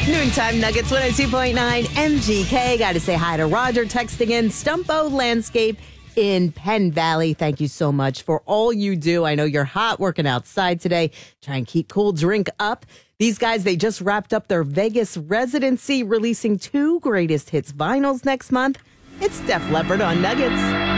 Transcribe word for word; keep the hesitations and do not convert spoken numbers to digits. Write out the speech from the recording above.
Noontime Nuggets one oh two point nine M G K. Got to say hi to Roger texting in Stumpo Landscape in Penn Valley. Thank you so much for all you do. I know you're hot working outside today. Try and keep cool, drink up. These guys, they just wrapped up their Vegas residency, releasing two greatest hits vinyls next month. It's Def Leppard on Nuggets.